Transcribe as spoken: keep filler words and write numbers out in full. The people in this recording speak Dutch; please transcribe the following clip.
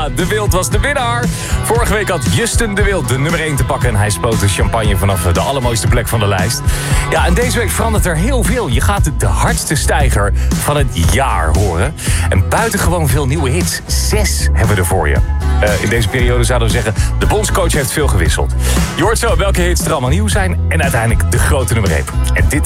Ja, De Wild was de winnaar. Vorige week had Justin De Wild de nummer één te pakken... en hij spoot de champagne vanaf de allermooiste plek van de lijst. Ja, en deze week verandert er heel veel. Je gaat de hardste stijger van het jaar horen. En buitengewoon veel nieuwe hits. Zes hebben we er voor je. Uh, in deze periode zouden we zeggen... de bondscoach heeft veel gewisseld. Je hoort zo welke hits er allemaal nieuw zijn... en uiteindelijk de grote nummer één. En dit